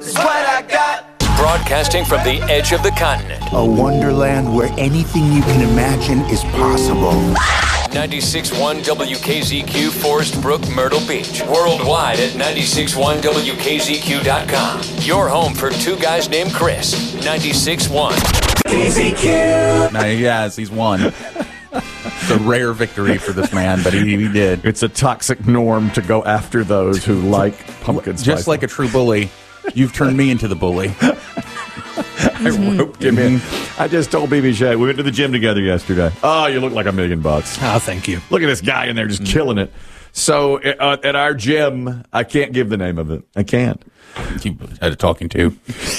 is what I got. Broadcasting from the edge of the continent. A wonderland where anything you can imagine is possible. 96.1 WKZQ, Forest Brook, Myrtle Beach. Worldwide at 96.1WKZQ.com. Your home for two guys named Chris. 96.1 KZQ. No, yes, he's won. It's a rare victory for this man, but he did. It's a toxic norm to go after those who like pumpkin spice. Just like a true bully, you've turned me into the bully. I roped him in. I just told BB Shea, we went to the gym together yesterday. Oh, you look like $1 million. Oh, thank you. Look at this guy in there just killing it. So at our gym, I can't give the name of it. I can't. You had a talking to.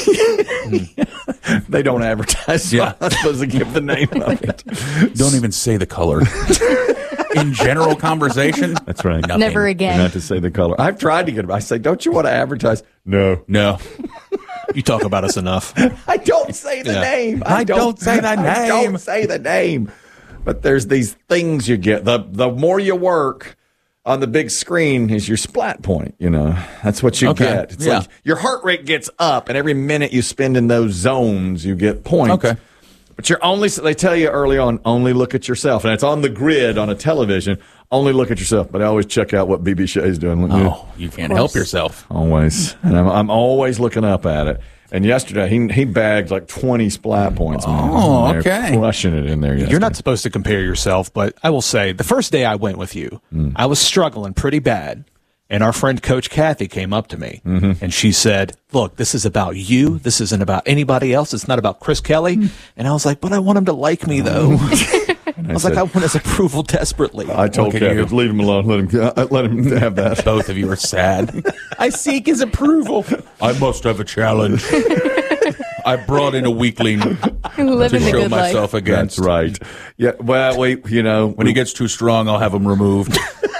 They don't advertise. So Yeah. I'm not supposed to give the name of it. Don't even say the color. In general conversation? That's right. Nothing. Never again. Not to say the color. I've tried to get it. I say, don't you want to advertise? No. No. You talk about us enough. I don't say the name. I don't say the I name. don't say the name. But there's these things you get. The more you work on the big screen is your splat point, you know. That's what you get. It's like your heart rate gets up, and every minute you spend in those zones, you get points. Okay. But they tell you early on, only look at yourself. And it's on the grid on a television. Only look at yourself. But I always check out what BB Shea's doing. You can't help yourself. Always. And I'm always looking up at it. And yesterday, he bagged like 20 splat points. Oh, okay. Crushing it in there yesterday. You're not supposed to compare yourself, but I will say the first day I went with you, I was struggling pretty bad. And our friend Coach Kathy came up to me and she said, look, this is about you. This isn't about anybody else. It's not about Chris Kelly. And I was like, but I want him to like me, though. I was like, I want his approval desperately. I told Kathy, leave him alone. Let him have that. Both of you are sad. I seek his approval. I must have a challenge. I brought in a weakling to show myself against. That's right. Yeah. Well, when he gets too strong, I'll have him removed.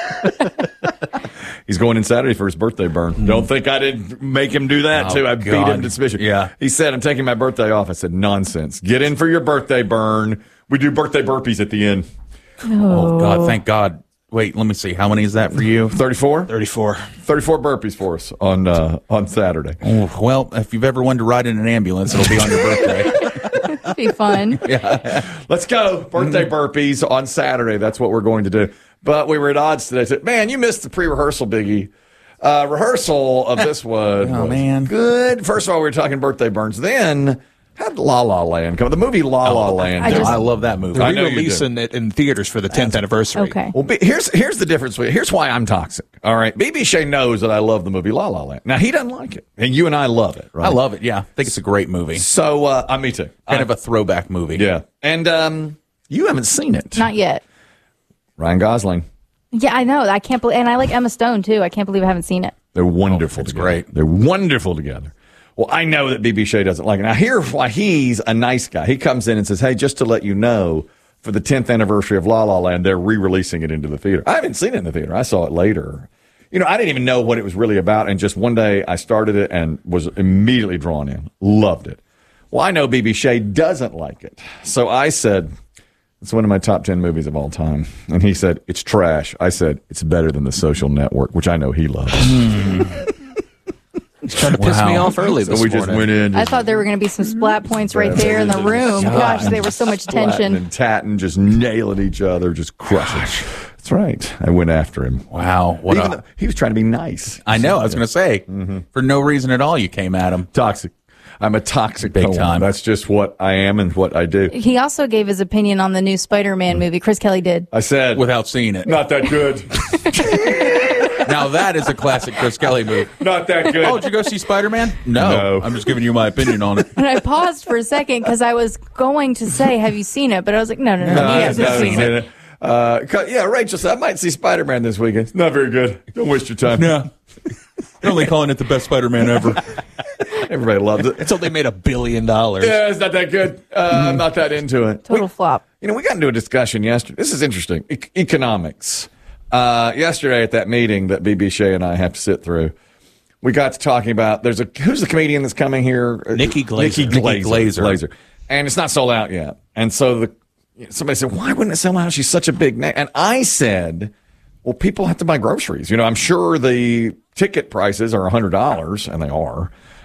He's going in Saturday for his birthday burn. Don't think I didn't make him do that, too. I beat him to submission. Yeah. He said, I'm taking my birthday off. I said, nonsense. Get in for your birthday burn. We do birthday burpees at the end. Oh, God, thank God. Wait, let me see. How many is that for you? 34? 34. 34 burpees for us on Saturday. Oh, well, if you've ever wanted to ride in an ambulance, it'll be on your birthday. That'd be fun. Let's go. Birthday burpees on Saturday. That's what we're going to do. But we were at odds today. I said, man, you missed the pre-rehearsal, Biggie. Rehearsal of this was man. Good. First of all, we were talking birthday burns. Then had La La Land come. The movie La La Land. I love that movie. They're releasing it in theaters for the 10th anniversary. Okay. Well, here's the difference. Here's why I'm toxic. All right. BB Shea knows that I love the movie La La Land. Now, he doesn't like it. And you and I love it, right? I love it, yeah. I think it's a great movie. So, me too. Kind of a throwback movie. Yeah. And you haven't seen it. Not yet. Ryan Gosling. Yeah, I know. I can't believe, and I like Emma Stone too. I can't believe I haven't seen it. They're wonderful. It's together. great. They're wonderful together. Well, I know that BB Shea doesn't like it. Now, here's why he's a nice guy. He comes in and says, hey, just to let you know, for the 10th anniversary of La La Land, they're re-releasing it into the theater. I haven't seen it in the theater. I saw it later. You know, I didn't even know what it was really about, and just one day I started it and was immediately drawn in. Loved it. Well, I know BB Shea doesn't like it. So I said, it's one of my top 10 movies of all time. And he said, it's trash. I said, it's better than The Social Network, which I know he loves. He's trying to piss me off early this morning. Just went in. I thought there were going to be some splat points right there in the room. Gosh, there was so much tension. And Tatton just nailing each other, just crushing. That's right. I went after him. Wow. Even though he was trying to be nice. I know. I was going to say, for no reason at all, you came at him. Toxic. I'm a toxic Big poem. time. That's just what I am and what I do. He also gave his opinion on the new Spider-Man movie. Chris Kelly did. I said, Without seeing it. not that good. Now that is a classic Chris Kelly movie. Not that good. Oh, did you go see Spider-Man? No. I'm just giving you my opinion on it. And I paused for a second because I was going to say, have you seen it? But I was like, no, he hasn't seen it. Yeah, Rachel said, I might see Spider-Man this weekend. It's not very good. Don't waste your time. No. They're only calling it the best Spider-Man ever. Everybody loves it. It's only made $1 billion. Yeah, it's not that good. I'm not that into it. Total flop. You know, we got into a discussion yesterday. This is interesting. Economics. Yesterday at that meeting that BB Shea and I have to sit through, we got to talking about who's the comedian that's coming here? Nikki Glaser. Nikki Glaser. And it's not sold out yet. And so somebody said, why wouldn't it sell out? She's such a big name. And I said, well, people have to buy groceries. You know, I'm sure the ticket prices are $100, and they are.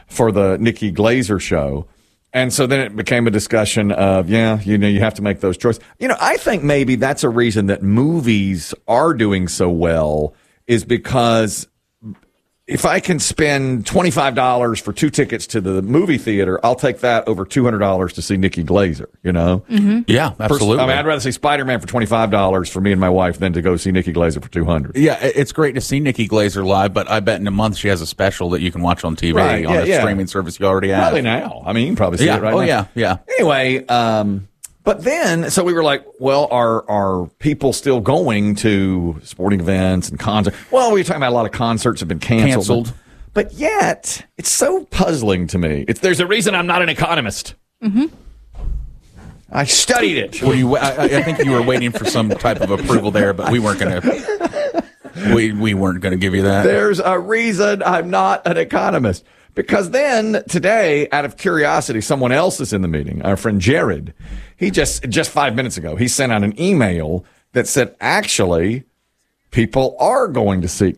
for the Nikki Glaser show. And so then it became a discussion of, you have to make those choices. I think maybe that's a reason that movies are doing so well is because if I can spend $25 for 2 tickets to the movie theater, I'll take that over $200 to see Nikki Glaser, Mm-hmm. Yeah, absolutely. I'd rather see Spider-Man for $25 for me and my wife than to go see Nikki Glaser for $200. Yeah, it's great to see Nikki Glaser live, but I bet in a month she has a special that you can watch on TV on a streaming service you already have. Probably now. I mean, you can probably see it right now. Yeah. Anyway, but then, so we were like, well, are people still going to sporting events and concerts? Well, we were talking about a lot of concerts have been canceled. But yet, it's so puzzling to me. There's a reason I'm not an economist. Mm-hmm. I studied it. I think you were waiting for some type of approval there, but we weren't going to. We weren't going to give you that. There's a reason I'm not an economist. Because then today, out of curiosity, someone else is in the meeting. Our friend Jared, he just 5 minutes ago, he sent out an email that said, actually, people are going to see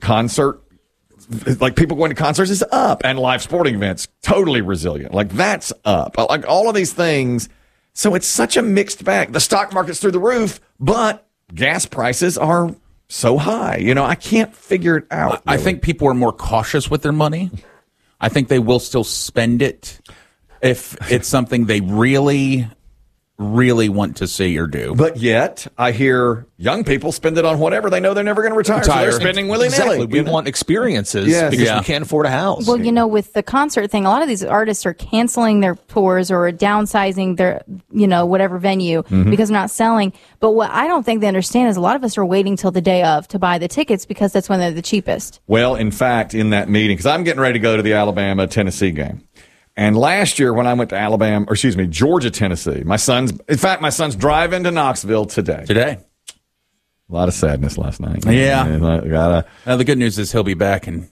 people going to concerts is up, and live sporting events totally resilient. Like that's up. Like all of these things. So it's such a mixed bag. The stock market's through the roof, but gas prices are so high. I can't figure it out. I think people are more cautious with their money. I think they will still spend it if it's something they really, really want to see or do. But yet, I hear young people spend it on whatever they know they're never going to retire. So they're spending willy-nilly. Exactly. We want experiences because we can't afford a house. Well, with the concert thing, a lot of these artists are canceling their tours or downsizing their, whatever venue because they're not selling. But what I don't think they understand is a lot of us are waiting till the day of to buy the tickets because that's when they're the cheapest. Well, in fact, in that meeting, because I'm getting ready to go to the Alabama-Tennessee game. And last year when I went to Georgia, Tennessee, my son's driving to Knoxville today. A lot of sadness last night. Yeah. Now the good news is he'll be back in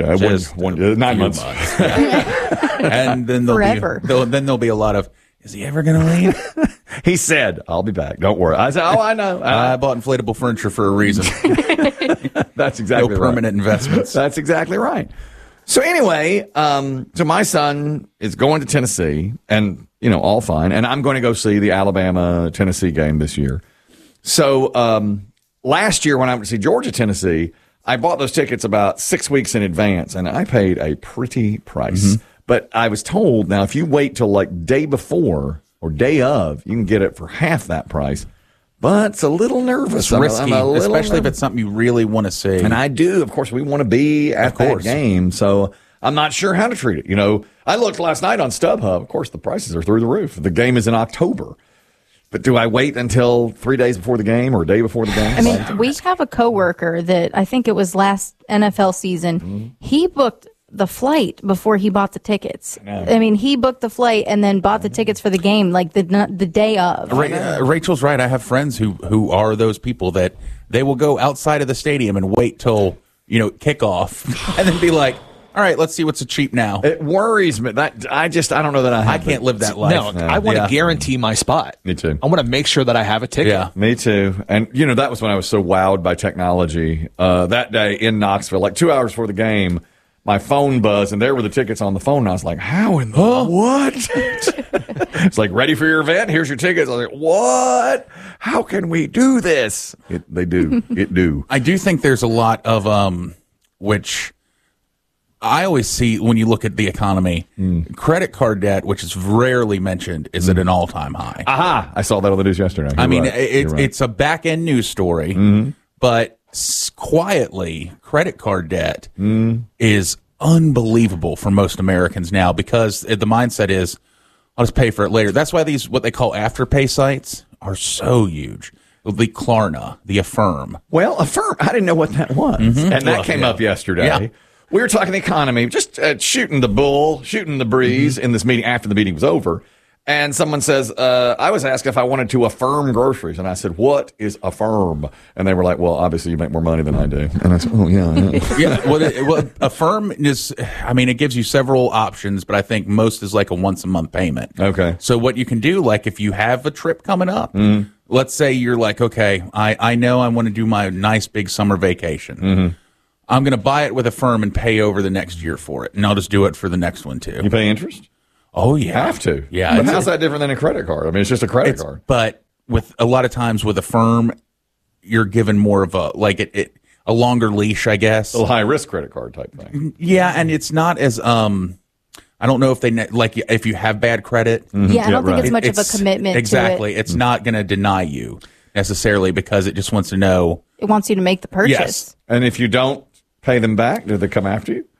9 months. Forever. And then there'll be a lot of, is he ever going to leave? He said, I'll be back. Don't worry. I said, I know. I bought inflatable furniture for a reason. That's exactly right. No permanent investments. That's exactly right. So anyway, so my son is going to Tennessee and, all fine. And I'm going to go see the Alabama-Tennessee game this year. So last year when I went to see Georgia, Tennessee, I bought those tickets about 6 weeks in advance and I paid a pretty price. Mm-hmm. But I was told now if you wait till like day before or day of, you can get it for half that price. But it's a little nervous. It's risky, especially if it's something you really want to see. And I do. Of course, we want to be at that game. So I'm not sure how to treat it. I looked last night on StubHub. Of course, the prices are through the roof. The game is in October. But do I wait until 3 days before the game or a day before the game? I mean, we have a coworker that I think it was last NFL season. Mm-hmm. He booked the flight before he bought the tickets. I mean, he booked the flight and then bought the tickets for the game like the day of. Rachel's right. I have friends who are those people that they will go outside of the stadium and wait till kickoff and then be like, all right, let's see what's cheap now. It worries me. That I don't know that I can't live that life. No, I want to guarantee my spot. Me too. I want to make sure that I have a ticket. Yeah, me too. And that was when I was so wowed by technology. That day in Knoxville, like 2 hours before the game, my phone buzzed, and there were the tickets on the phone. And I was like, how in the what? It's like, ready for your event? Here's your tickets. I was like, what? How can we do this? They do. It do. I do think there's a lot of, which I always see when you look at the economy, credit card debt, which is rarely mentioned, is at an all-time high. Aha! I saw that on the news yesterday. It's a back-end news story, but quietly, credit card debt is unbelievable for most Americans now because the mindset is, I'll just pay for it later. That's why these, what they call afterpay sites, are so huge. The Klarna, the Affirm. Well, Affirm, I didn't know what that was. Mm-hmm. And that came up yesterday. Yeah. We were talking the economy, just shooting the breeze in this meeting after the meeting was over. And someone says, I was asked if I wanted to Affirm groceries. And I said, what is Affirm? And they were like, well, obviously you make more money than I do. And I said, oh, yeah. Yeah. Well, Affirm is, it gives you several options, but I think most is like a once a month payment. Okay. So what you can do, like if you have a trip coming up, let's say you're like, okay, I know I want to do my nice big summer vacation. Mm-hmm. I'm going to buy it with Affirm and pay over the next year for it, and I'll just do it for the next one too. You pay interest? Oh yeah, Have to. Yeah, But how's that different than a credit card? I mean, it's just a credit card. But with a lot of times with Affirm, you're given more of a a longer leash, I guess. A little high risk credit card type thing. Yeah, and it's not as I don't know if they like if you have bad credit. Yeah, I don't think right. it's much of a commitment. Exactly. To it. It's not going to deny you necessarily because it just wants to know. It wants you to make the purchase. Yes. And if you don't pay them back, do they come after you?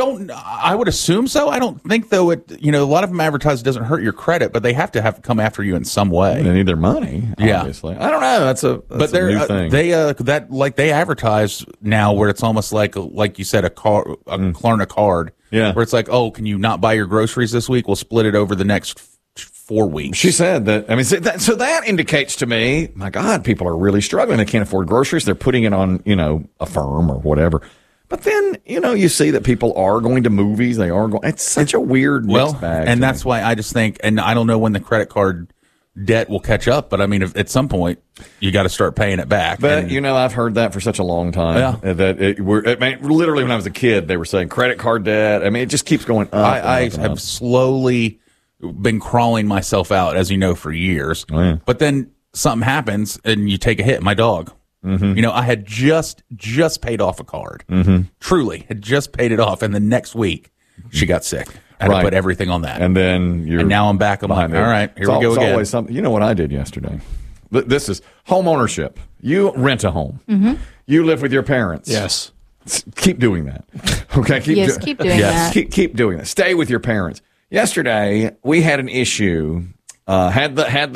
I would assume so. I don't think though a lot of them advertise it doesn't hurt your credit, but they have to come after you in some way. They need their money, Yeah. obviously. I don't know. That's a new thing. They advertise now where it's almost like you said a Klarna card. Yeah. Where it's like, oh, can you not buy your groceries this week? We'll split it over the next 4 weeks. She said that. I mean, so that indicates to me, my God, people are really struggling. They can't afford groceries. They're putting it on, Affirm or whatever. But then, you see that people are going to movies. They are going. It's such a weird mixed bag. And that's why I just think, and I don't know when the credit card debt will catch up, but I mean, if, at some point, you got to start paying it back. But, I've heard that for such a long time. Yeah. That literally when I was a kid, they were saying credit card debt. I mean, it just keeps going up. I and up and have up. slowly been crawling myself out, as you know, for years. Oh, yeah. But then something happens and you take a hit. My dog. Mm-hmm. I had just paid off a card. Mm-hmm. Truly, had just paid it off, and the next week she got sick. I had to put everything on that, and then and now I'm back. I'm like, all right, here we go again. Always something. You know what I did yesterday? This is home ownership. You rent a home. Mm-hmm. You live with your parents. Yes. Keep doing that. Okay. Keep doing that. Keep doing that. Stay with your parents. Yesterday we had an issue. Had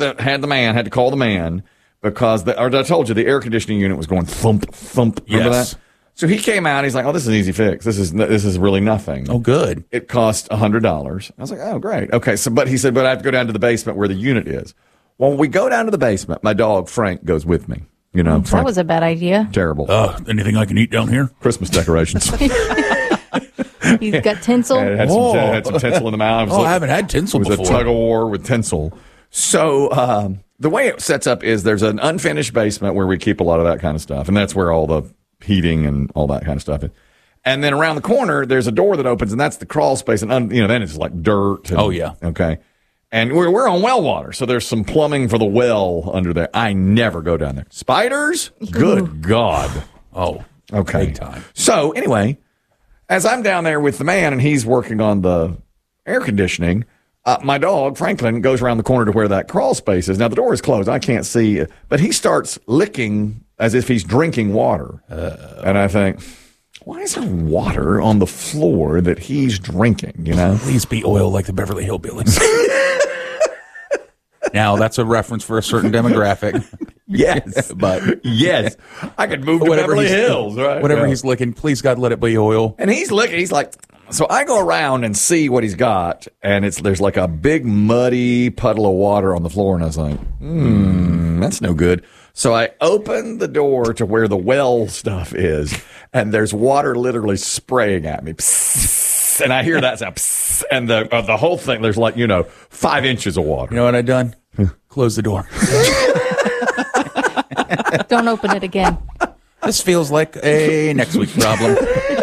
to call the man. Because I told you the air conditioning unit was going thump thump. Remember that? So he came out. He's like, "Oh, this is an easy fix. This is really nothing." Oh, good. It cost $100. I was like, "Oh, great. Okay." So, but he said, "But I have to go down to the basement where the unit is." Well, when we go down to the basement, my dog Frank goes with me. Frank, That was a bad idea. terrible. Anything I can eat down here? Christmas decorations. He's got tinsel. had some tinsel in the mouth. I haven't had tinsel It was before. a tug of war with tinsel. So the way it sets up is there's an unfinished basement where we keep a lot of that kind of stuff, and that's where all the heating and all that kind of stuff is. And then around the corner, there's a door that opens, and that's the crawl space, and then it's like dirt. And, Oh, yeah. Okay. And we're on well water, so there's some plumbing for the well under there. I never go down there. Spiders? Good God. Oh, Okay. big time. So anyway, as I'm down there with the man and he's working on the air conditioning, my dog, Franklin, goes around the corner to where that crawl space is. Now, the door is closed. I can't see, but he starts licking as if he's drinking water. And I think, why is there water on the floor that he's drinking, Please be oil like the Beverly Hillbillies. Now, that's a reference for a certain demographic. Yes. But yes. I could move to whatever Beverly he's- Hills, right? Whatever Yeah. he's licking, please, God, let it be oil. And he's looking, he's like, so I go around and see what he's got, and there's like a big muddy puddle of water on the floor, and I was like, that's no good. So I open the door to where the well stuff is, and there's water literally spraying at me. Psst, and I hear that sound, psst, and the whole thing, there's 5 inches of water. You know what I done? Close the door. Don't open it again. This feels like a next week problem.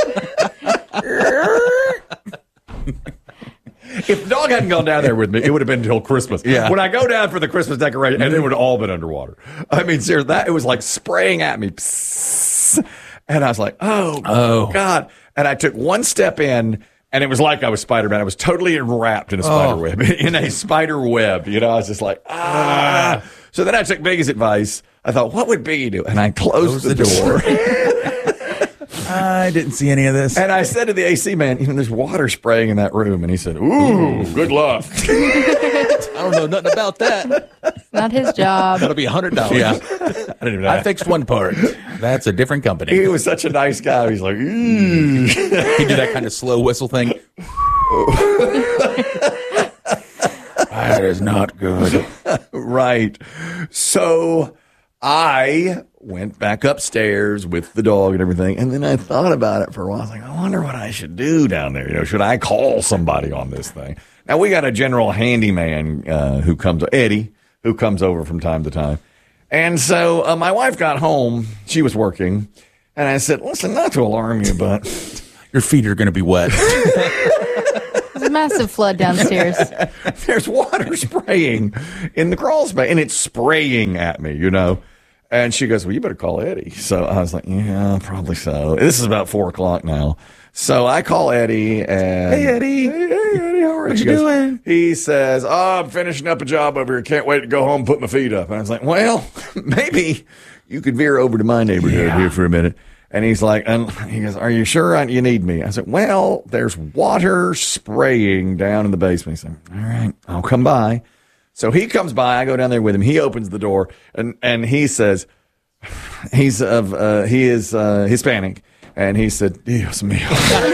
If the dog hadn't gone down there with me, it would have been until Christmas. Yeah. When I go down for the Christmas decoration, and it would have all been underwater. I mean, seriously, it was like spraying at me. Psst. And I was like, oh, God. And I took one step in, and it was like I was Spider-Man. I was totally enwrapped in a spider web, in a spider web. I was just like, ah. So then I took Biggie's advice. I thought, what would Biggie do? And I closed the door. I didn't see any of this. And I said to the AC man, there's water spraying in that room. And he said, ooh, good luck. I don't know nothing about that. It's not his job. That'll be $100. Yeah. I didn't even know. I fixed one part. That's a different company. He was such a nice guy. He's like, ooh. He did that kind of slow whistle thing. That is not good. Right. So I went back upstairs with the dog and everything. And then I thought about it for a while. I was like, I wonder what I should do down there. Should I call somebody on this thing? Now, we got a general handyman Eddie, who comes over from time to time. And so my wife got home. She was working. And I said, listen, not to alarm you, but Your feet are going to be wet. There's a massive flood downstairs. there's water spraying in the crawl space, and it's spraying at me, you know. And she goes, well, you better call Eddie. So I was like, yeah, probably so. This is about 4 o'clock now. So I call Eddie and Hey, Eddie. Hey, Eddie, how are you? What you doing? He says, I'm finishing up a job over here. Can't wait to go home and put my feet up. And I was like, well, maybe you could veer over to my neighborhood here for a minute. And he's like, he goes, are you sure you need me? I said, well, there's water spraying down in the basement. He said, all right, I'll come by. So he comes by. I go down there with him. He opens the door and he says, he is Hispanic. And he said, Dios mío.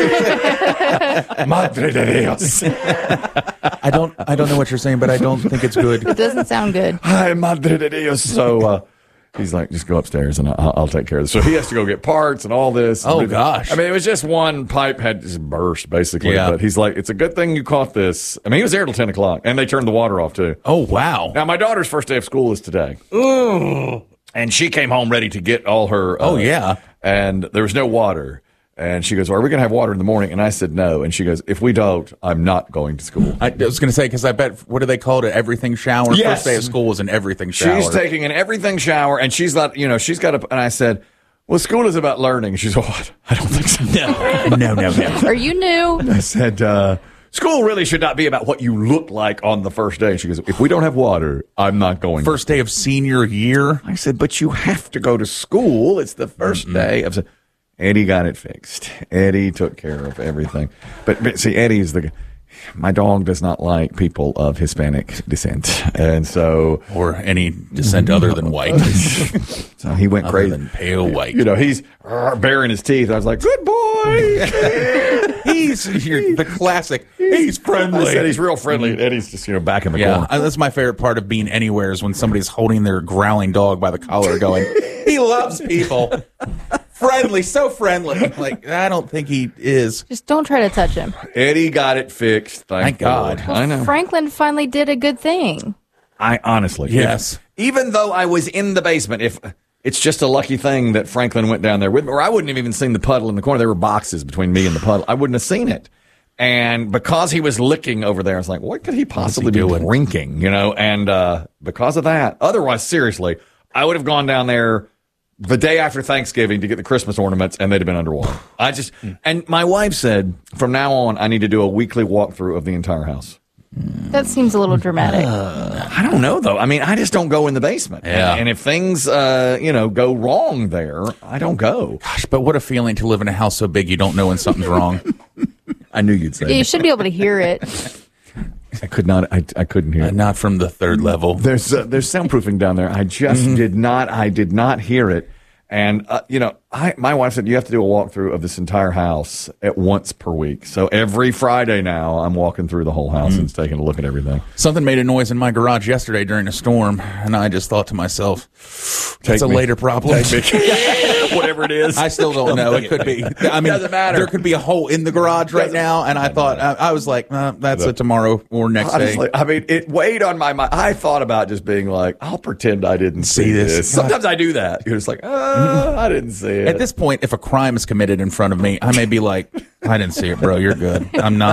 Madre de Dios. I don't know what you're saying, but I don't think it's good. It doesn't sound good. Hi, Madre de Dios. So he's like, just go upstairs and I'll take care of this. So he has to go get parts and all this. Oh, gosh. I mean, it was just one pipe had just burst, basically. Yeah. But he's like, it's a good thing you caught this. I mean, he was there till 10 o'clock, and they turned the water off, too. Oh, wow. Now, my daughter's first day of school is today. Ooh. And she came home ready to get all her. Oh, yeah. And there was no water. And she goes, well, are we going to have water in the morning? And I said, no. And she goes, if we don't, I'm not going to school. I was going to say, because I bet, what do they call it? Everything shower? Yes. First day of school was an everything shower. She's taking an everything shower, and she's not, she's got to, and I said, well, school is about learning. She's, what? I don't think so. No. Are you new? I said, school really should not be about what you look like on the first day. She goes, if we don't have water, I'm not going. First day of senior year? I said, but you have to go to school. It's the first day. I said, Eddie got it fixed. Eddie took care of everything. But see, Eddie's my dog does not like people of Hispanic descent. And so. Or any descent other than white. So he went Other crazy. than pale white. He's baring his teeth. I was like, good boy. He's the classic. He's friendly. I said he's real friendly. And Eddie's just, back in the corner. That's my favorite part of being anywhere is when somebody's holding their growling dog by the collar going, he loves people. Friendly, so friendly. Like, I don't think he is. Just don't try to touch him. Eddie got it fixed. Thank God. God. I know. Franklin finally did a good thing. I honestly. Yes. Even though I was in the basement, if it's just a lucky thing that Franklin went down there with me, or I wouldn't have even seen the puddle in the corner. There were boxes between me and the puddle. I wouldn't have seen it. And because he was licking over there, I was like, what could he possibly be drinking? And because of that, otherwise, seriously, I would have gone down there the day after Thanksgiving to get the Christmas ornaments, and they'd have been underwater. And my wife said, from now on, I need to do a weekly walkthrough of the entire house. That seems a little dramatic. I don't know, though. I mean, I just don't go in the basement. Yeah. And if things, go wrong there, I don't go. Gosh, but what a feeling to live in a house so big you don't know when something's wrong. I knew you'd say Yeah, you that. should be able to hear it. I could not. I couldn't hear it. Not from the third level. There's soundproofing down there. I just did not hear it. And, my wife said, you have to do a walkthrough of this entire house at once per week. So every Friday now, I'm walking through the whole house and taking a look at everything. Something made a noise in my garage yesterday during a storm, and I just thought to myself, that's a later problem. Whatever it is. I still don't know. It could be. I mean, Doesn't matter. There could be a hole in the garage right now, and I thought, I was like, that's a tomorrow or next Honestly, day. I mean, it weighed on my mind. I thought about just being like, I'll pretend I didn't see this. Sometimes I do that. You're just like, I didn't see it. At this point, if a crime is committed in front of me, I may be like, I didn't see it, bro. You're good.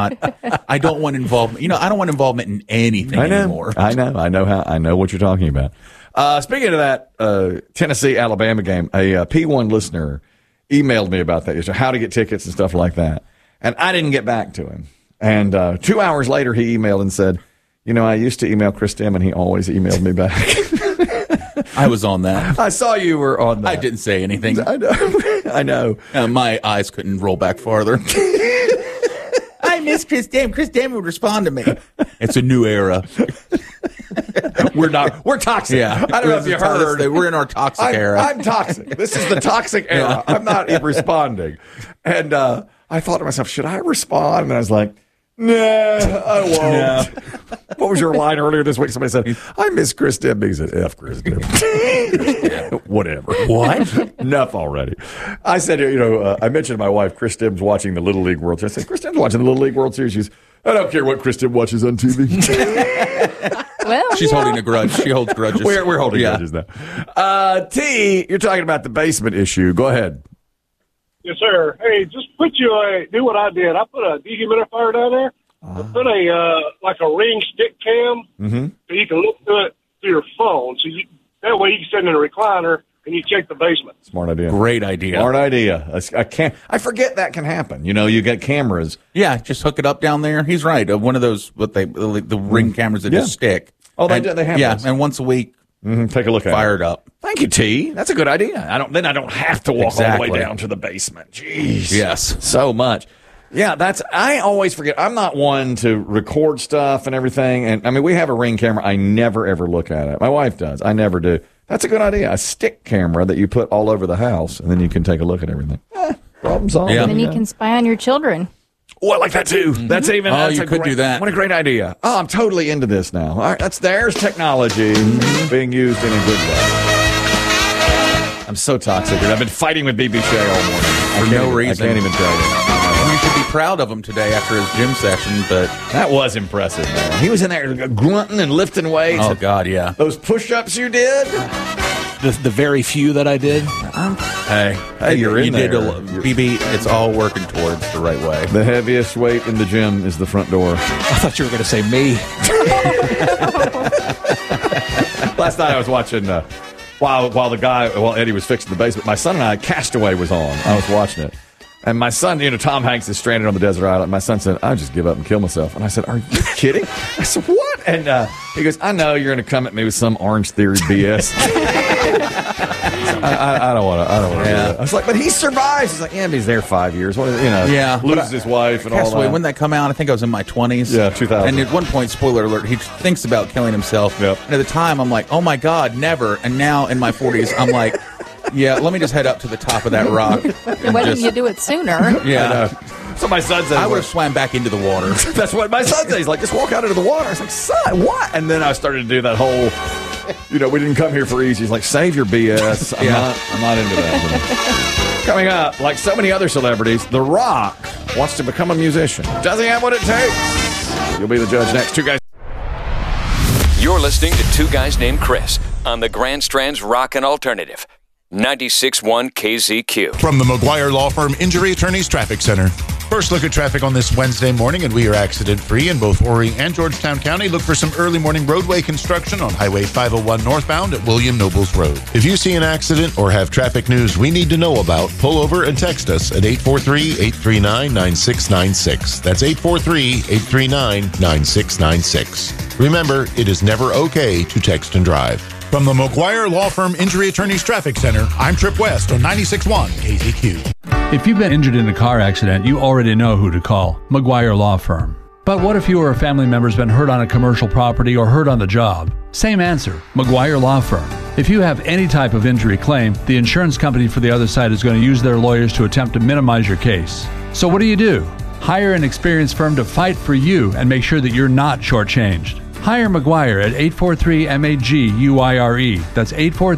I don't want involvement. I don't want involvement in anything anymore. I know what you're talking about. Speaking of that Tennessee-Alabama game, a P1 listener emailed me about that yesterday, how to get tickets and stuff like that. And I didn't get back to him. And 2 hours later, he emailed and said, I used to email Chris Dim, and he always emailed me back. I was on that. I saw you were on that. I didn't say anything. I know. My eyes couldn't roll back farther. I miss Chris Dim. Chris Dim would respond to me. It's a new era. We're toxic. Yeah. I don't know if you heard. We're in our toxic era. I'm toxic. This is the toxic era. I'm not responding. And I thought to myself, should I respond? And I was like, nah, I won't. What was your line earlier this week? Somebody said, I miss Chris Dim. He said, F Chris Dim. Whatever. What? Enough already. I said, I mentioned to my wife, Chris Dim's watching the Little League World Series. I said, Chris Dim's watching the Little League World Series. She's, I don't care what Chris Dim watches on TV. Well, She's holding a grudge. She holds grudges. We're holding grudges now. T, you're talking about the basement issue. Go ahead. Yes, sir. Hey, just do what I did. I put a dehumidifier down there. I put like a Ring stick cam, so you can look to it through your phone. So that way you can sit in a recliner and you check the basement. Smart idea. Great idea. Smart idea. I forget that can happen. You get cameras. Yeah, just hook it up down there. He's right. One of those the Ring cameras that just stick. Oh, they have those. And once a week, take a look at it. Fire it up. Thank you, T. That's a good idea. I don't have to walk all the way down to the basement. Jeez. Yes. So much. Yeah, I always forget. I'm not one to record stuff and everything. And I mean, we have a Ring camera. I never ever look at it. My wife does. I never do. That's a good idea. A stick camera that you put all over the house, and then you can take a look at everything. Problem solved. And then you can spy on your children. Oh, I like that too. That's even. Oh, you could do that. What a great idea. Oh, I'm totally into this now. All right, there's technology being used in a good way. I'm so toxic. I've been fighting with BB Shea all morning. For no reason. I can't even tell you. You should be proud of him today after his gym session, but that was impressive, man. He was in there grunting and lifting weights. Oh, God, yeah. Those push-ups you did? The very few that I did. Hey, you're in there. BB, it's all working towards the right way. The heaviest weight in the gym is the front door. I thought you were going to say me. Last night I was watching, while Eddie was fixing the basement, my son and I, Castaway was on. I was watching it. And my son, Tom Hanks is stranded on the desert island. My son said, I'll just give up and kill myself. And I said, are you kidding? I said, what? And he goes, I know you're going to come at me with some Orange Theory BS. I don't want to do that. I was like, but he survives. He's like, yeah, but he's there 5 years. Loses his wife and all that. When that come out, I think I was in my 20s. Yeah, 2000. And at one point, spoiler alert, he thinks about killing himself. Yep. And at the time, I'm like, oh my God, never. And now in my 40s, I'm like, yeah, let me just head up to the top of that rock. Why didn't you do it sooner? Yeah. So my son said, I would have swam back into the water. That's what my son says. He's like, just walk out into the water. I was like, son, what? And then I started to do that whole, we didn't come here for easy. He's like, save your BS. I'm not into that. Coming up, like so many other celebrities, The Rock wants to become a musician. Does he have what it takes? You'll be the judge next. Two guys. You're listening to Two Guys Named Chris on the Grand Strand's Rockin' Alternative. 96.1 KZQ. From the McGuire Law Firm Injury Attorneys Traffic Center. First look at traffic on this Wednesday morning, and we are accident-free in both Horry and Georgetown County. Look for some early morning roadway construction on Highway 501 northbound at William Nobles Road. If you see an accident or have traffic news we need to know about, pull over and text us at 843-839-9696. That's 843-839-9696. Remember, it is never okay to text and drive. From the McGuire Law Firm Injury Attorneys Traffic Center, I'm Trip West on 96.1 KZQ. If you've been injured in a car accident, you already know who to call, McGuire Law Firm. But what if you or a family member's been hurt on a commercial property or hurt on the job? Same answer, McGuire Law Firm. If you have any type of injury claim, the insurance company for the other side is going to use their lawyers to attempt to minimize your case. So what do? Hire an experienced firm to fight for you and make sure that you're not shortchanged. Hire McGuire at 843-MAG-UIRE. That's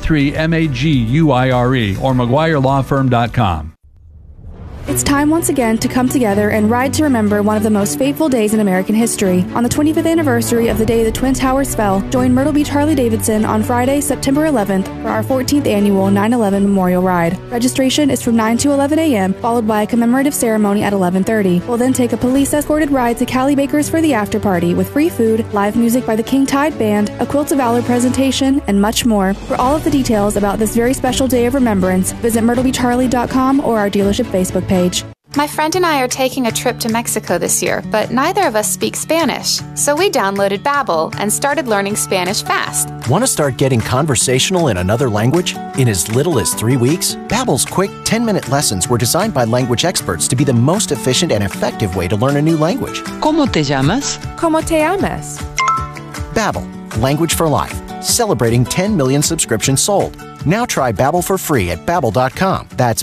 843-MAG-UIRE or McGuireLawFirm.com. It's time once again to come together and ride to remember one of the most fateful days in American history. On the 25th anniversary of the day the Twin Towers fell, join Myrtle Beach Harley-Davidson on Friday, September 11th for our 14th annual 9/11 Memorial Ride. Registration is from 9 to 11 a.m., followed by a commemorative ceremony at 11:30. We'll then take a police-escorted ride to Callie Baker's for the after-party with free food, live music by the King Tide Band, a Quilt of Valor presentation, and much more. For all of the details about this very special day of remembrance, visit myrtlebeachharley.com or our dealership Facebook page. My friend and I are taking a trip to Mexico this year, but neither of us speak Spanish. So we downloaded Babbel and started learning Spanish fast. Want to start getting conversational in another language? In as little as 3 weeks, Babbel's quick 10-minute lessons were designed by language experts to be the most efficient and effective way to learn a new language. ¿Cómo te llamas? ¿Cómo te llamas? Babbel, language for life. Celebrating 10 million subscriptions sold. Now try Babbel for free at Babbel.com. That's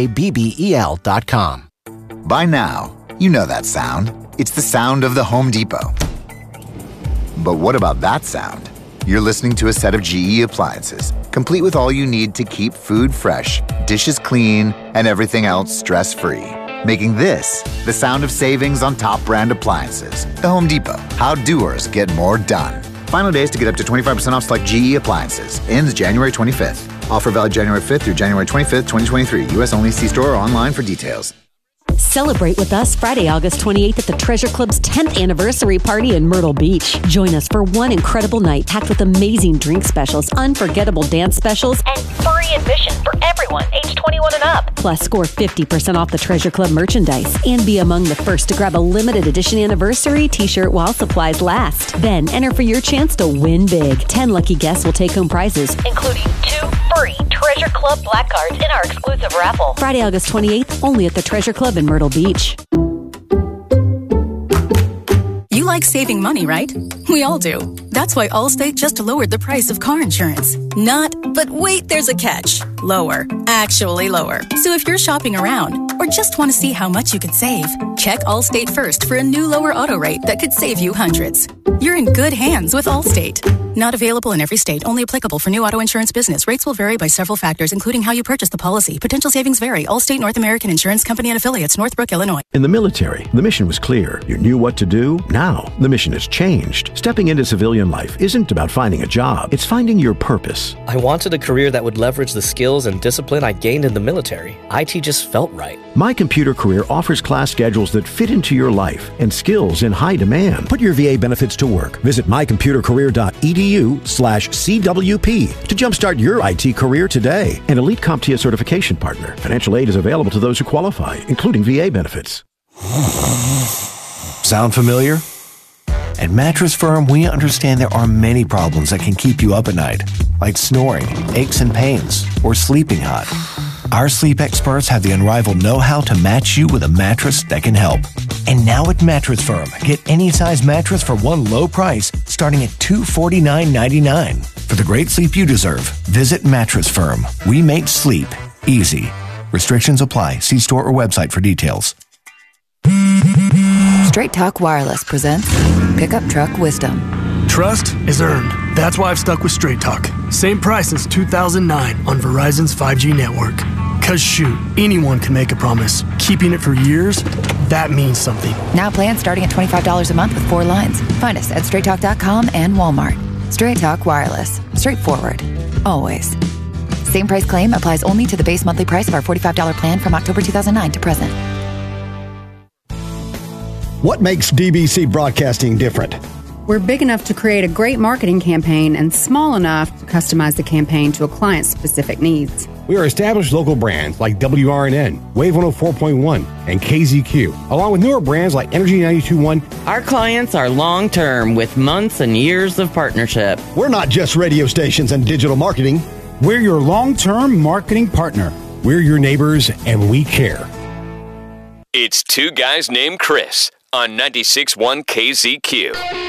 Babbel.com. By now, you know that sound. It's the sound of the Home Depot. But what about that sound? You're listening to a set of GE appliances, complete with all you need to keep food fresh, dishes clean, and everything else stress-free. Making this the sound of savings on top brand appliances. The Home Depot. How doers get more done. Final days to get up to 25% off select GE appliances. Ends January 25th. Offer valid January 5th through January 25th, 2023. U.S. only. See store or online for details. Celebrate with us Friday, August 28th at the Treasure Club's 10th anniversary party in Myrtle Beach. Join us for one incredible night packed with amazing drink specials, unforgettable dance specials, and free admission for everyone age 21 and up. Plus, score 50% off the Treasure Club merchandise and be among the first to grab a limited edition anniversary t-shirt while supplies last. Then enter for your chance to win big. 10 lucky guests will take home prizes, including 2 free Treasure Club black cards in our exclusive raffle. Friday, August 28th, only at the Treasure Club in Myrtle Beach. You like saving money, right? We all do. That's why Allstate just lowered the price of car insurance. Not, but wait, there's a catch. Lower. Actually lower. So if you're shopping around or just want to see how much you could save, check Allstate first for a new lower auto rate that could save you hundreds. You're in good hands with Allstate. Not available in every state. Only applicable for new auto insurance business. Rates will vary by several factors, including how you purchase the policy. Potential savings vary. Allstate North American Insurance Company and Affiliates, Northbrook, Illinois. In the military, the mission was clear. You knew what to do. Now, the mission has changed. Stepping into civilian life isn't about finding a job. It's finding your purpose. I wanted a career that would leverage the skills and discipline I gained in the military. IT just felt right. My Computer Career offers class schedules that fit into your life and skills in high demand. Put your VA benefits to work. Visit mycomputercareer.edu/CWP to jumpstart your IT career today. An Elite CompTIA certification partner. Financial aid is available to those who qualify, including VA benefits. Sound familiar? At Mattress Firm, we understand there are many problems that can keep you up at night, like snoring, aches and pains, or sleeping hot. Our sleep experts have the unrivaled know-how to match you with a mattress that can help. And now at Mattress Firm, get any size mattress for one low price, starting at $249.99. For the great sleep you deserve, visit Mattress Firm. We make sleep easy. Restrictions apply. See store or website for details. Straight Talk Wireless presents Pickup Truck Wisdom. Trust is earned. That's why I've stuck with Straight Talk. Same price since 2009 on Verizon's 5G network. Cause shoot, anyone can make a promise. Keeping it for years, that means something. Now plans starting at $25 a month with 4 lines. Find us at straighttalk.com and Walmart. Straight Talk Wireless. Straightforward. Always. Same price claim applies only to the base monthly price of our $45 plan from October 2009 to present. What makes DBC Broadcasting different? We're big enough to create a great marketing campaign and small enough to customize the campaign to a client's specific needs. We are established local brands like WRNN, Wave 104.1, and KZQ, along with newer brands like Energy 92.1. Our clients are long-term with months and years of partnership. We're not just radio stations and digital marketing. We're your long-term marketing partner. We're your neighbors, and we care. It's Two Guys Named Chris on 96.1 KZQ.